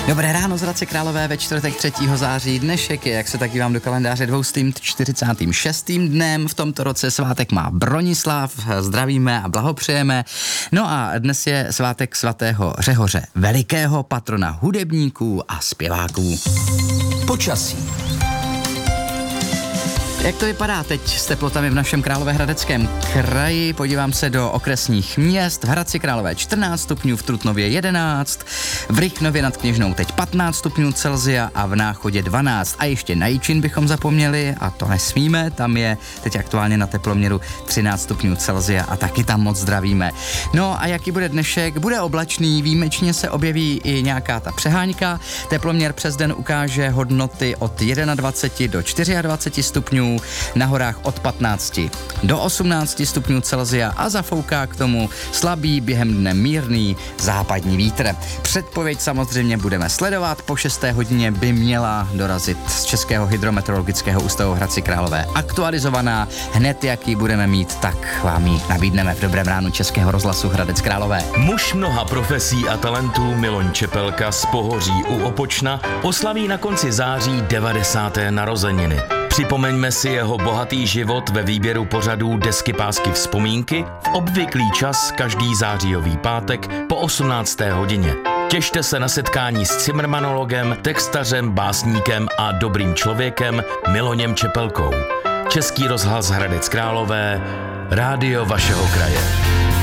Dobré ráno z Hradce Králové ve čtvrtek 3. září. Dnešek je, jak se tak dívám do kalendáře, 246. dnem. V tomto roce svátek má Bronislav, zdravíme a blahopřejeme. No a dnes je svátek svatého Řehoře Velikého, patrona hudebníků a zpěváků. Počasí. Jak to vypadá teď s teplotami v našem Královéhradeckém kraji? Podívám se do okresních měst. V Hradci Králové 14 stupňů, v Trutnově 11, v Rychnově nad Kněžnou teď 15 stupňů Celsia a v Náchodě 12. A ještě na Jičín bychom zapomněli, a to nesmíme, tam je teď aktuálně na teploměru 13 stupňů Celsia a taky tam moc zdravíme. No a jaký bude dnešek? Bude oblačný, výjimečně se objeví i nějaká ta přeháňka. Teploměr přes den ukáže hodnoty od 21 do 24 stupňů, na horách od 15 do 18 stupňů Celsia a zafouká k tomu slabý, během dne mírný západní vítr. Předpověď samozřejmě budeme sledovat, po 6. hodině by měla dorazit z Českého hydrometeorologického ústavu Hradci Králové aktualizovaná. Hned jak ji budeme mít, tak vám ji nabídneme v Dobrém ránu Českého rozhlasu Hradec Králové. Muž mnoha profesí a talentů Miloň Čepelka z Pohoří u Opočna oslaví na konci září 90. narozeniny. Připomeňme si jeho bohatý život ve výběru pořadů Desky pásky vzpomínky v obvyklý čas každý zářijový pátek po 18. hodině. Těšte se na setkání s cimrmanologem, textařem, básníkem a dobrým člověkem Miloněm Čepelkou. Český rozhlas Hradec Králové, rádio vašeho kraje.